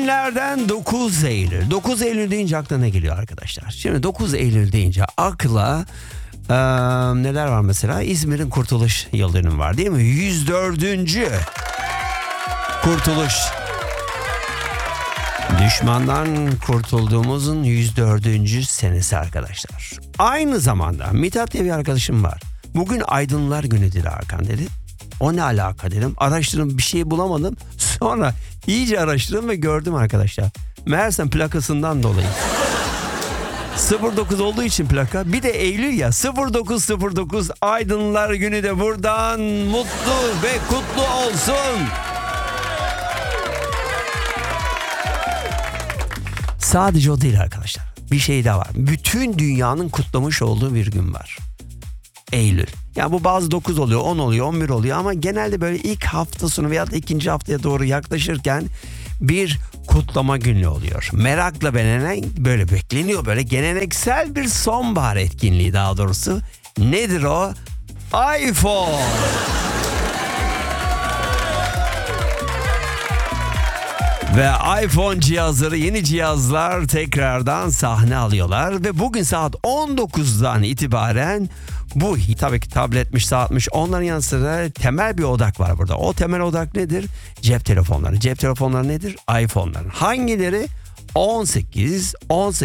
Günlerden 9 Eylül. 9 Eylül deyince aklına ne geliyor arkadaşlar? Şimdi 9 Eylül deyince akla neler var mesela? İzmir'in Kurtuluş Yıl Dönümü var değil mi? 104. Kurtuluş. Düşmandan kurtulduğumuzun 104. senesi arkadaşlar. Aynı zamanda Mithat diye bir arkadaşım var. Bugün Aydınlar Günü dedi Hakan dedi. O ne alaka dedim. Araştırdım, bir şey bulamadım. Sonra iyice araştırdım ve gördüm arkadaşlar. Meğersem plakasından dolayı. 09 olduğu için plaka. Bir de Eylül ya, 0909 Aydınlar Günü de buradan mutlu ve kutlu olsun. Sadece o değil arkadaşlar. Bir şey daha var. Bütün dünyanın kutlamış olduğu bir gün var. Eylül. Yani bu bazı 9 oluyor, 10 oluyor, 11 oluyor ama genelde böyle ilk hafta sonu veya da ikinci haftaya doğru yaklaşırken bir kutlama günü oluyor. Merakla böyle bekleniyor, böyle geleneksel bir sonbahar etkinliği daha doğrusu. Nedir o? iPhone. Ve iPhone cihazları, yeni cihazlar tekrardan sahne alıyorlar ve bugün saat 19'dan itibaren bu tabii ki tabletmiş, saatmiş, onların yanı sıra temel bir odak var burada. O temel odak nedir? Cep telefonları. Cep telefonları nedir? iPhone'lar. Hangileri? 18